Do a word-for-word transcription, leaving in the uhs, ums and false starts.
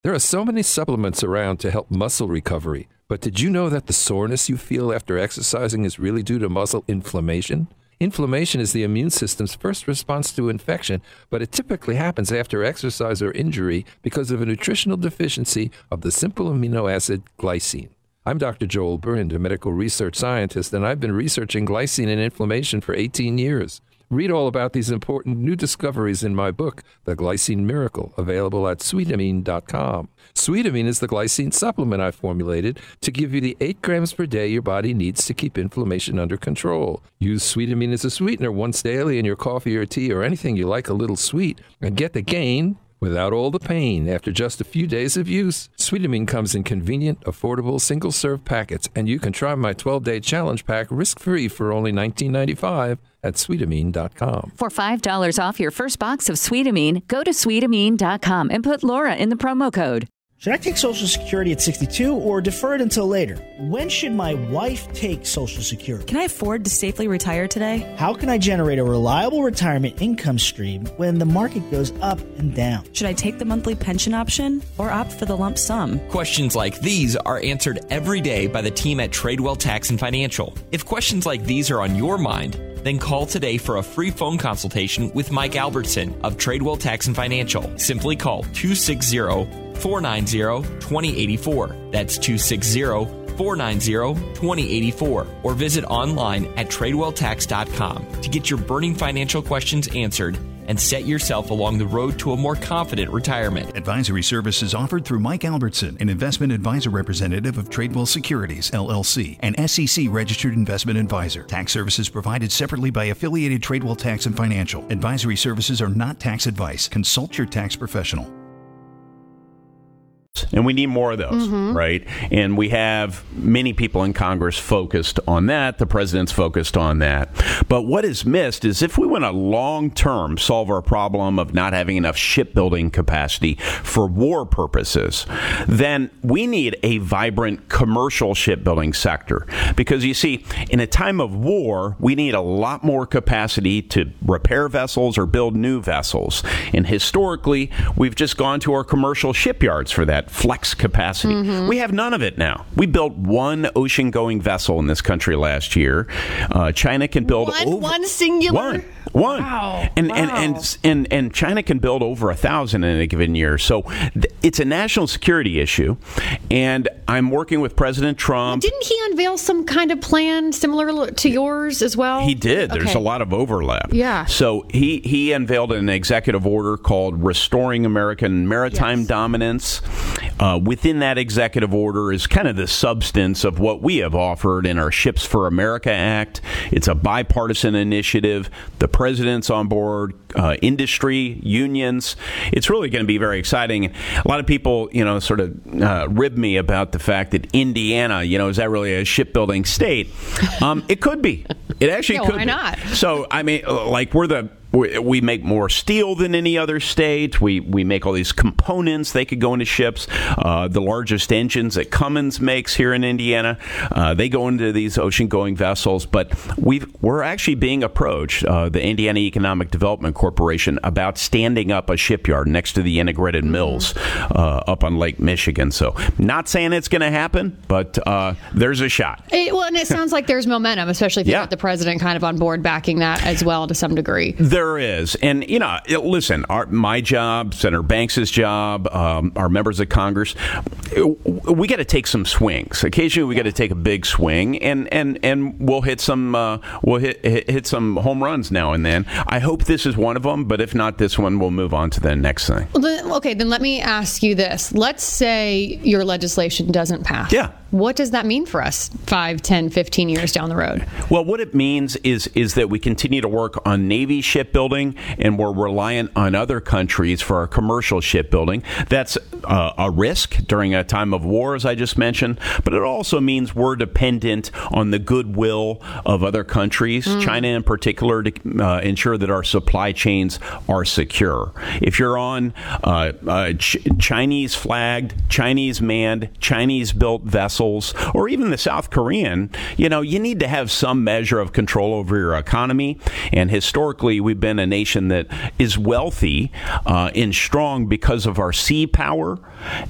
There are so many supplements around to help muscle recovery, but did you know that the soreness you feel after exercising is really due to muscle inflammation? Inflammation is the immune system's first response to infection, but it typically happens after exercise or injury because of a nutritional deficiency of the simple amino acid glycine. I'm Doctor Joel Brind, a medical research scientist, and I've been researching glycine and inflammation for eighteen years. Read all about these important new discoveries in my book, The Glycine Miracle, available at sweetamine dot com. Sweetamine is the glycine supplement I formulated to give you the eight grams per day your body needs to keep inflammation under control. Use Sweetamine as a sweetener once daily in your coffee or tea or anything you like a little sweet, and get the gain without all the pain after just a few days of use. Sweetamine comes in convenient, affordable, single-serve packets, and you can try my twelve-day challenge pack risk-free for only nineteen ninety-five at sweetamine dot com. For five dollars off your first box of Sweetamine, go to sweetamine dot com and put Laura in the promo code. Should I take Social Security at sixty-two or defer it until later? When should my wife take Social Security? Can I afford to safely retire today? How can I generate a reliable retirement income stream when the market goes up and down? Should I take the monthly pension option or opt for the lump sum? Questions like these are answered every day by the team at Tradewell Tax and Financial. If questions like these are on your mind, then call today for a free phone consultation with Mike Albertson of Tradewell Tax and Financial. Simply call two six zero, four nine zero, two zero eight four. That's two six zero, four nine zero, two zero eight four. Or visit online at tradewell tax dot com to get your burning financial questions answered and set yourself along the road to a more confident retirement. Advisory services offered through Mike Albertson, an investment advisor representative of Tradewell Securities, L L C, an S E C-registered investment advisor. Tax services provided separately by affiliated Tradewell Tax and Financial. Advisory services are not tax advice. Consult your tax professional. And we need more of those, mm-hmm. right? And we have many people in Congress focused on that. The president's focused on that. But what is missed is if we want to long-term solve our problem of not having enough shipbuilding capacity for war purposes, then we need a vibrant commercial shipbuilding sector. Because you see, in a time of war, we need a lot more capacity to repair vessels or build new vessels. And historically, we've just gone to our commercial shipyards for that flex capacity. Mm-hmm. We have none of it now. We built one ocean-going vessel in this country last year. Uh, China can build one, over one singular. One. One. Wow. And, wow. and and and and China can build over a thousand in a given year. So th- it's a national security issue. And I'm working with President Trump. Well, didn't he unveil some kind of plan similar to yours as well? He did. There's okay. a lot of overlap. Yeah. So he, he unveiled an executive order called Restoring American Maritime yes. Dominance. Uh, within that executive order is kind of the substance of what we have offered in our Ships for America Act. It's a bipartisan initiative. The president's on board, uh, industry, unions. It's really going to be very exciting. A lot of people, you know, sort of uh, rib me about the fact that Indiana, you know, is that really a shipbuilding state? Um, it could be. It actually yeah, could why be. not? So, I mean, like, we're the We, we make more steel than any other state. We we make all these components. They could go into ships. Uh, the largest engines that Cummins makes here in Indiana, uh, they go into these ocean-going vessels. But we've, we're actually being approached, uh, the Indiana Economic Development Corporation, about standing up a shipyard next to the integrated mills uh, up on Lake Michigan. So not saying it's going to happen, but uh, there's a shot. It, well, and it sounds like there's momentum, especially if you yeah. got the president kind of on board backing that as well to some degree. There There is. And, you know, it, listen, our, my job, Senator Banks's job, um, our members of Congress, we got to take some swings. Occasionally we got to take a big swing, and, and, and we'll hit some uh, we'll hit, hit hit some home runs now and then. I hope this is one of them, but if not this one, we'll move on to the next thing. Well, then, okay, then let me ask you this. Let's say your legislation doesn't pass. Yeah. What does that mean for us five, ten, fifteen years down the road? Well, what it means is is that we continue to work on Navy shipbuilding, and we're reliant on other countries for our commercial shipbuilding. That's uh, a risk during a time of war, as I just mentioned, but it also means we're dependent on the goodwill of other countries, mm. China in particular, to uh, ensure that our supply chains are secure. If you're on uh, uh, ch- Chinese-flagged, Chinese-manned, Chinese-built vessels, or even the South Korean, you know, you need to have some measure of control over your economy. And historically, we've been a nation that is wealthy uh, and strong because of our sea power